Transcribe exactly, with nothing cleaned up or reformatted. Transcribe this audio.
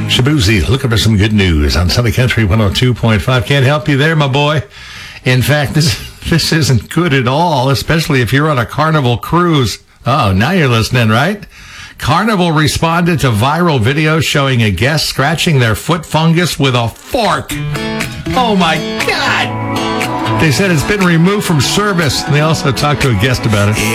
Shabuzi, looking for some good news on Sunday Country one oh two point five. Can't help you there, my boy. In fact, this this isn't good at all, especially if you're on a Carnival cruise. Oh, now you're listening, right? Carnival responded to viral videos showing a guest scratching their foot fungus with a fork. Oh, my God. They said it's been removed from service. They also talked to a guest about it.